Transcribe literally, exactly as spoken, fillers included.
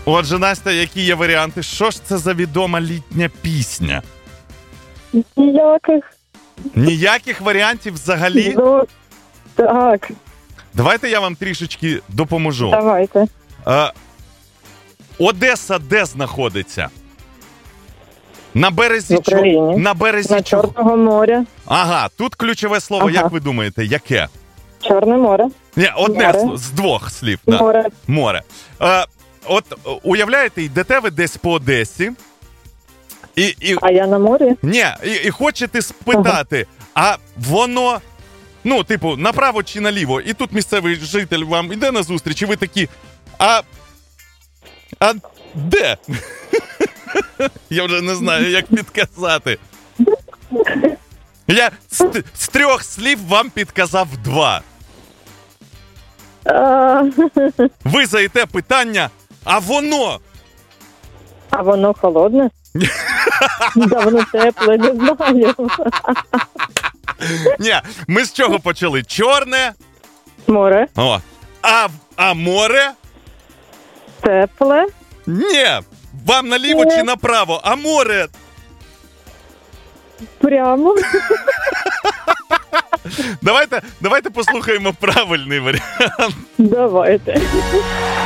Отже, Настя, які є варіанти? Що ж це за відома літня пісня? Ніяких. Ніяких варіантів взагалі? Ну, так, Давайте я вам трішечки допоможу. давайте. Е, Одеса де знаходиться? На березі В Україні. чо- На березі На чого? Чорного моря. Ага, тут ключове слово, Ага. як ви думаєте, яке? Чорне море. Ні, одне Море. с- з двох слів. Да. Море. Море. Е, от е, уявляєте, йдете ви десь по Одесі, і, і, А я на морі? ні, і, і хочете спитати, а воно, ну, типу, направо чи наліво, і тут місцевий житель вам іде на зустріч, і ви такі, а, а де? Я вже не знаю, як підказати. Я з, з трьох слів вам підказав два. А, Ви заєте питання, а воно? а воно холодне? Да, воно тепле, не знаю. Ні, ми з чого почали? Чорне? Море. О. А, а море? Тепле. Ні. Вам наліво Ні. чи направо? А море? Прямо. Давайте, давайте послухаємо правильний варіант. Давайте.